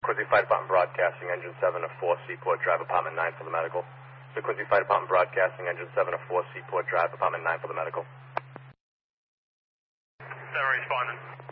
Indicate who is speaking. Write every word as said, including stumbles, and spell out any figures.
Speaker 1: Quincy Fire Department Broadcasting, Engine seven to four, Seaport Drive, Apartment nine for the medical. The Quincy Fire Department Broadcasting, Engine seven to four, Seaport Drive, Apartment nine for the medical.
Speaker 2: seven responding.